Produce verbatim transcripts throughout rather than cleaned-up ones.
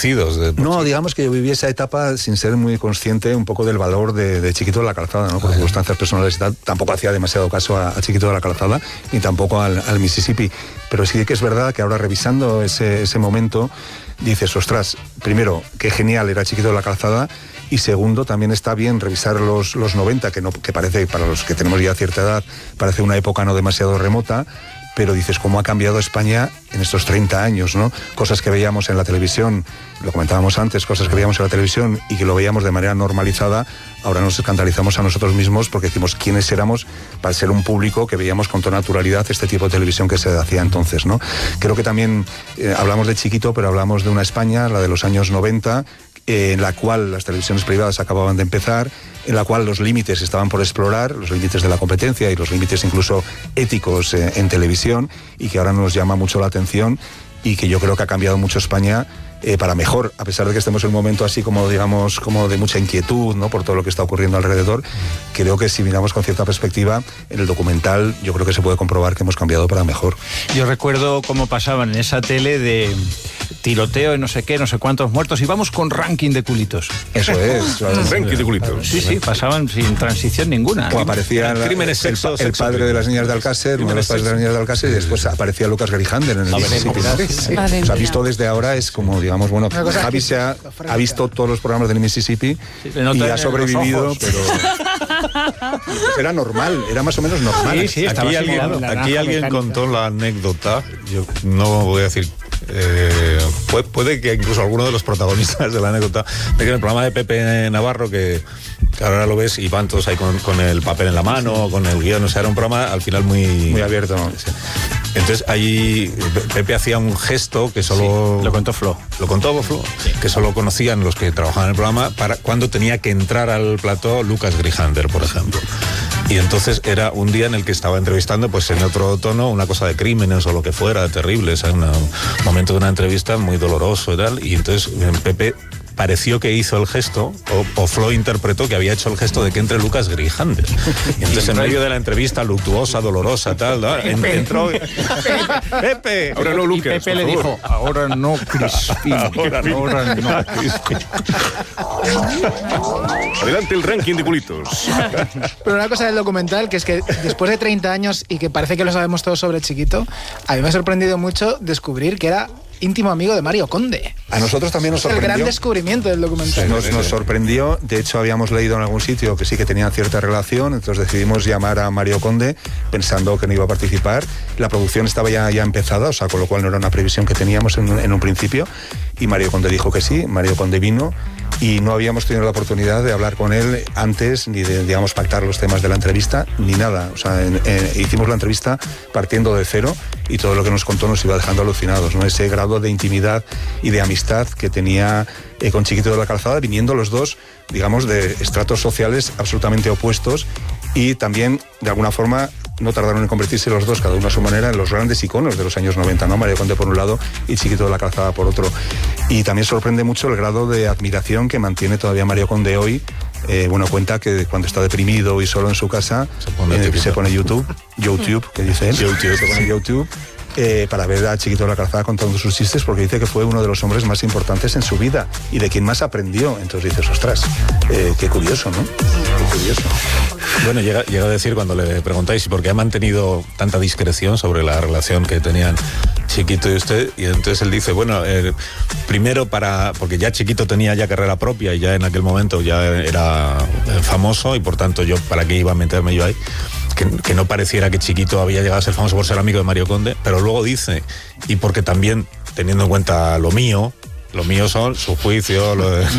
convencidos. De, no, digamos que yo viví esa etapa sin ser muy consciente un poco del valor de, de Chiquito de la Calzada, ¿no? Por circunstancias personales y tal, tampoco hacía demasiado caso a, a Chiquito de la Calzada, ni tampoco al, al Mississippi. Pero sí que es verdad que ahora revisando ese, ese momento, dices, ostras, primero, qué genial era Chiquito de la Calzada, y segundo, también está bien revisar los, los noventa, que, no, que parece, para los que tenemos ya cierta edad, parece una época no demasiado remota, pero dices, ¿cómo ha cambiado España en estos treinta años, ¿no? Cosas que veíamos en la televisión, lo comentábamos antes, cosas que veíamos en la televisión y que lo veíamos de manera normalizada, ahora nos escandalizamos a nosotros mismos porque decimos quiénes éramos para ser un público que veíamos con toda naturalidad este tipo de televisión que se hacía entonces, ¿no? Creo que también eh, hablamos de Chiquito, pero hablamos de una España, la de los años noventa, eh, en la cual las televisiones privadas acababan de empezar, en la cual los límites estaban por explorar, los límites de la competencia y los límites incluso éticos eh, en televisión, y que ahora nos llama mucho la atención y que yo creo que ha cambiado mucho España eh, para mejor, a pesar de que estemos en un momento así como, digamos, como de mucha inquietud, ¿no?, por todo lo que está ocurriendo alrededor. Creo que si miramos con cierta perspectiva, en el documental yo creo que se puede comprobar que hemos cambiado para mejor. Yo recuerdo cómo pasaban en esa tele de tiroteo y no sé qué, no sé cuántos muertos, y vamos con ranking de culitos. Eso es. Ranking de culitos. Sí, sí, pasaban sin transición ninguna. O aparecía el, crímenes, el, sexo, el sexo, padre sexo. de las niñas de Alcácer, uno de los padres de las niñas de Alcácer, y después aparecía Lucas Grijander en el Mississippi. Sí. O sea, visto desde ahora es como, digamos, bueno, Javi se ha, ha visto todos los programas del Mississippi sí, y ha sobrevivido, pero pues era normal, era más o menos normal. Sí, sí, aquí alguien, aquí alguien contó la anécdota, yo no voy a decir, eh, puede, puede que incluso alguno de los protagonistas de la anécdota, de que en el programa de Pepe Navarro, que, que ahora lo ves y van todos ahí con, con el papel en la mano, con el guión, o sea, era un programa al final muy... Muy abierto. Sí. Entonces ahí Pepe hacía un gesto que solo... Sí, lo contó Flo. Lo contó Flo, sí. Que solo conocían los que trabajaban en el programa para cuando tenía que entrar al plató Lucas Grijander, por ejemplo. Y entonces era un día en el que estaba entrevistando, pues en otro tono, una cosa de crímenes o lo que fuera, terrible, o sea, una, un momento de una entrevista muy doloroso y tal, y entonces Pepe pareció que hizo el gesto, o, o Flo interpretó que había hecho el gesto de que entre Lucas Grijander. Y entonces en medio de la entrevista luctuosa, dolorosa, tal, ¿no? En, entró Pepe. Ahora no, Lucas. Y Pepe le dijo, ahora no, Crispín. Ahora, ahora no, Crispín. Adelante el ranking de culitos. Pero una cosa del documental, que es que después de treinta años y que parece que lo sabemos todos sobre Chiquito, a mí me ha sorprendido mucho descubrir que era íntimo amigo de Mario Conde. A nosotros también nos sorprendió. El gran descubrimiento del documental. Nos, nos sorprendió, de hecho habíamos leído en algún sitio que sí que tenían cierta relación, entonces decidimos llamar a Mario Conde pensando que no iba a participar. La producción estaba ya, ya empezada, o sea, con lo cual no era una previsión que teníamos en, en un principio, y Mario Conde dijo que sí. Mario Conde vino y no habíamos tenido la oportunidad de hablar con él antes, ni de, digamos, pactar los temas de la entrevista, ni nada. O sea, en, en, hicimos la entrevista partiendo de cero y todo lo que nos contó nos iba dejando alucinados, ¿no? Ese grado de intimidad y de amistad que tenía eh, con Chiquito de la Calzada, viniendo los dos, digamos, de estratos sociales absolutamente opuestos, y también, de alguna forma, no tardaron en convertirse los dos, cada uno a su manera, en los grandes iconos de los años noventa, ¿no? Mario Conde por un lado y Chiquito de la Calzada por otro. Y también sorprende mucho el grado de admiración que mantiene todavía Mario Conde hoy. Eh, bueno, cuenta que cuando está deprimido y solo en su casa, se pone, eh, se pone YouTube, YouTube, que dice él, YouTube, se pone YouTube, eh, para ver a Chiquito de la Calzada contando sus chistes, porque dice que fue uno de los hombres más importantes en su vida y de quien más aprendió. Entonces dices, ostras, eh, qué curioso, ¿no? Qué curioso. Bueno, llega, llega a decir cuando le preguntáis por qué ha mantenido tanta discreción sobre la relación que tenían Chiquito y usted, y entonces él dice, bueno, eh, primero para, porque ya Chiquito tenía ya carrera propia y ya en aquel momento ya era famoso, y por tanto yo, ¿para qué iba a meterme yo ahí? Que, que no pareciera que Chiquito había llegado a ser famoso por ser amigo de Mario Conde, pero luego dice, y porque también, teniendo en cuenta lo mío, lo mío son su juicio, lo de...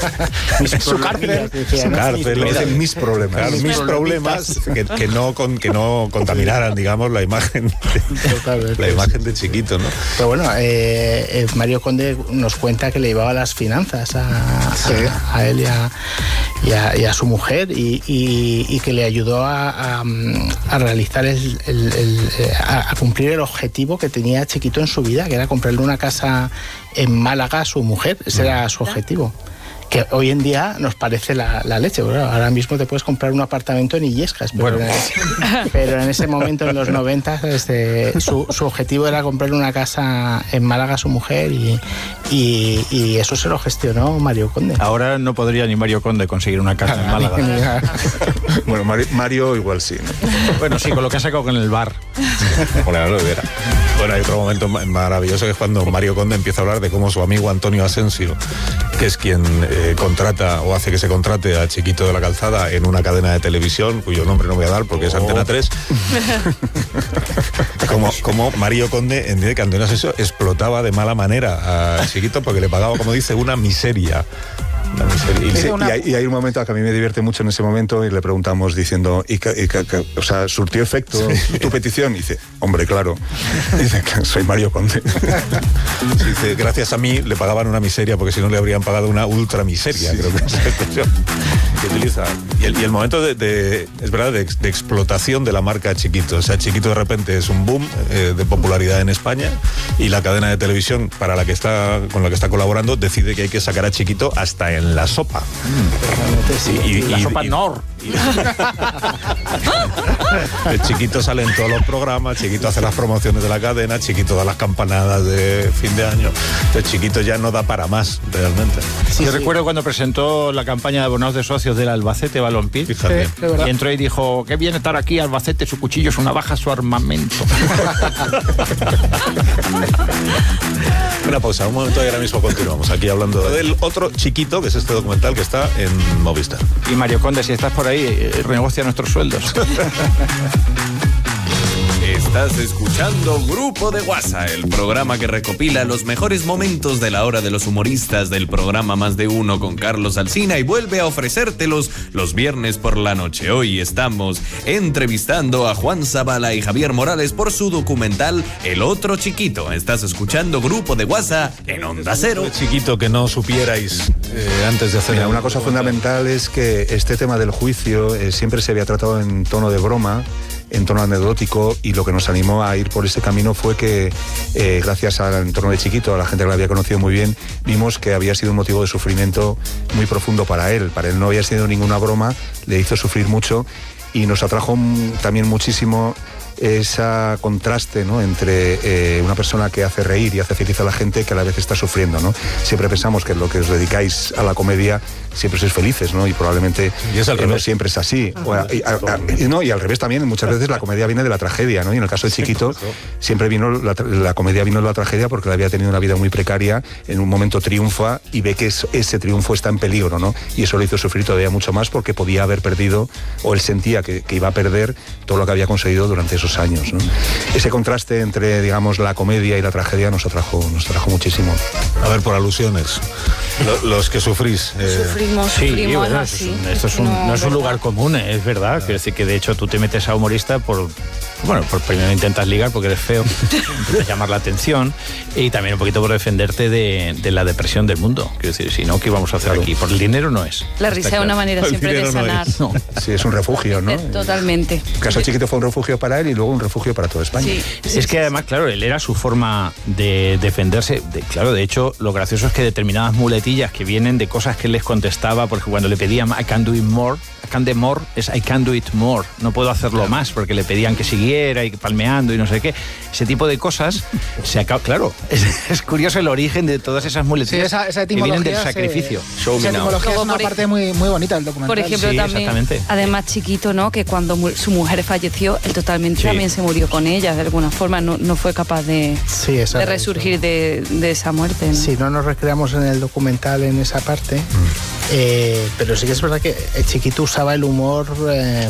su cárcel, su cárcel, lo dicen mis problemas, claro, mis problemas que, que no con, que no contaminaran, digamos, la imagen de, la imagen de Chiquito, ¿no? Pero bueno, eh, eh, Mario Conde nos cuenta que le llevaba las finanzas a, sí. a, a él y a, y, a, y a su mujer, y, y, y que le ayudó a, a, a realizar el, el, el a, a cumplir el objetivo que tenía Chiquito en su vida, que era comprarle una casa en Málaga a su mujer. Ese era su objetivo. que hoy en día nos parece la, la leche. Bueno, ahora mismo te puedes comprar un apartamento en Illescas, pero, bueno. en, ese, pero en ese momento, en los noventa, este, su, su objetivo era comprar una casa en Málaga a su mujer y, y, y eso se lo gestionó Mario Conde. Ahora no podría ni Mario Conde conseguir una casa en Málaga. Bueno, Mario, Mario igual sí, ¿no? Bueno, sí, con lo que ha sacado con el bar. Bueno, lo hubiera. Bueno, hay otro momento maravilloso que es cuando Mario Conde empieza a hablar de cómo su amigo Antonio Asensio, que es quien eh, contrata o hace que se contrate a Chiquito de la Calzada en una cadena de televisión, cuyo nombre no voy a dar porque oh. es Antena tres, como, como Mario Conde entiende que Antonio Asensio explotaba de mala manera a Chiquito porque le pagaba, como dice, una miseria. Y, sí, una... y, hay, y hay un momento que a mí me divierte mucho en ese momento y le preguntamos diciendo, ¿y que, y que, que, o sea, surtió efecto sí. tu petición? Y dice, hombre, claro. Dice, soy Mario Conde. Dice, gracias a mí le pagaban una miseria porque si no le habrían pagado una ultra miseria, sí. creo que es la expresión que utiliza. Y el, y el momento de, de es verdad, de, de explotación de la marca Chiquito. O sea, Chiquito de repente es un boom eh, de popularidad en España y la cadena de televisión para la que está, con la que está colaborando decide que hay que sacar a Chiquito hasta en en la sopa. Mm. Sí, y, la y, sopa y, Nor. Y... El Chiquito sale en todos los programas, Chiquito hace las promociones de la cadena, Chiquito da las campanadas de fin de año. El Chiquito ya no da para más, realmente. Sí, Yo sí. recuerdo cuando presentó la campaña de abonados de socios del Albacete Balompié. Fíjate. Sí, y entró y dijo, qué bien estar aquí, Albacete, su cuchillo es una baja, su armamento. Una pausa, un momento y ahora mismo continuamos aquí hablando del otro Chiquito, que es este documental que está en Movistar. Y Mario Conde, si estás por ahí, eh, renegocia nuestros sueldos. Estás escuchando Grupo de WhatsApp, el programa que recopila los mejores momentos de la hora de los humoristas del programa Más de Uno con Carlos Alsina y vuelve a ofrecértelos los viernes por la noche. Hoy estamos entrevistando a Juan Zabala y Javier Morales por su documental El Otro Chiquito. Estás escuchando Grupo de WhatsApp en Onda Cero. Chiquito que no supierais eh, antes de hacer... Mira, una cosa fundamental es que este tema del juicio eh, siempre se había tratado en tono de broma, en tono anecdótico, y lo que nos animó a ir por ese camino fue que eh, gracias al entorno de Chiquito, a la gente que lo había conocido muy bien, vimos que había sido un motivo de sufrimiento muy profundo para él. Para él no había sido ninguna broma, le hizo sufrir mucho y nos atrajo también muchísimo ese contraste, ¿no?, entre eh, una persona que hace reír y hace feliz a la gente que a la vez está sufriendo, ¿no? Siempre pensamos que lo que os dedicáis a la comedia siempre sois felices, ¿no? Y probablemente y es al eh, no revés. siempre es así. O a, y, a, a, y, no, y al revés también, muchas veces la comedia viene de la tragedia, ¿no? Y en el caso de Chiquito, siempre vino la, la comedia vino de la tragedia porque él había tenido una vida muy precaria, en un momento triunfa y ve que es, ese triunfo está en peligro, ¿no? Y eso lo hizo sufrir todavía mucho más porque podía haber perdido, o él sentía que, que iba a perder todo lo que había conseguido durante esos años, ¿no? Ese contraste entre, digamos, la comedia y la tragedia nos atrajo, nos atrajo muchísimo. A ver, por alusiones, Lo, los que sufrís. Eh... Sufrimos, sí, sufrimos bueno, así. Esto es un, esto es un, no, no es un lugar común, es verdad. Quiero decir que de hecho tú te metes a humorista por... Bueno, por primero intentas ligar porque eres feo, intentas llamar la atención y también un poquito por defenderte de, de la depresión del mundo. Quiero decir, si no, ¿qué vamos a hacer claro. aquí? Por el dinero no es. La risa es una manera siempre de sanar. No es. No. Sí, es un refugio, ¿no? Totalmente. El caso Chiquito fue un refugio para él y luego un refugio para toda España. Sí, sí, es que además, claro, él era su forma de defenderse. De, claro, de hecho, lo gracioso es que determinadas muletillas que vienen de cosas que él les contestaba, porque cuando le pedían I can do it more, I can do more, es I can do it more. No puedo hacerlo claro. más, porque le pedían que siguiera y palmeando y no sé qué. Ese tipo de cosas se acaba, claro, es, es curioso el origen de todas esas muletillas sí, esa, esa que vienen del sacrificio. Se, esa etimología es una parte muy, muy bonita del documental. Por ejemplo, sí, también, además Chiquito, ¿no?, que cuando mu- su mujer falleció, él totalmente sí. también se murió con ella, de alguna forma, no, no fue capaz de, sí, de resurgir de, de esa muerte, ¿no? Sí, no nos recreamos en el documental en esa parte, mm. eh, pero sí que es verdad que Chiquito usaba el humor... Eh,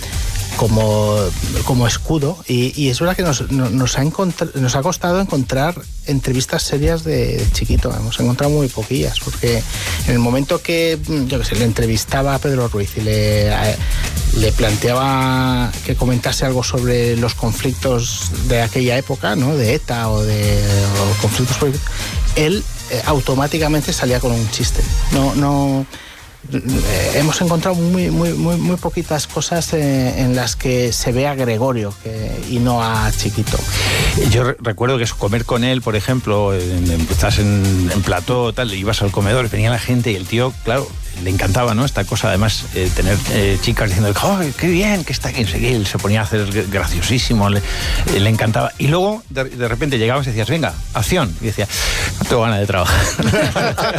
como, como escudo y, y es verdad que nos, nos, ha encontr- nos ha costado encontrar entrevistas serias de, de Chiquito. Hemos encontrado muy poquillas porque en el momento que yo que sé, le entrevistaba a Pedro Ruiz y le, a, le planteaba que comentase algo sobre los conflictos de aquella época, ¿no?, de ETA o de o conflictos políticos, él eh, automáticamente salía con un chiste. No, no eh, hemos encontrado muy, muy, muy, muy poquitas cosas eh, en las que se ve a Gregorio que, y no a Chiquito. Yo re- recuerdo que comer con él, por ejemplo, en, en, estás en, en plató, tal, ibas al comedor, venía la gente y el tío, claro, le encantaba, ¿no? Esta cosa, además, eh, tener eh, chicas diciendo, ¡oh, qué bien que está aquí! Él se ponía a hacer graciosísimo, le, eh, le encantaba. Y luego, de, de repente llegabas y decías, venga, acción. Y decía, no tengo ganas de trabajar.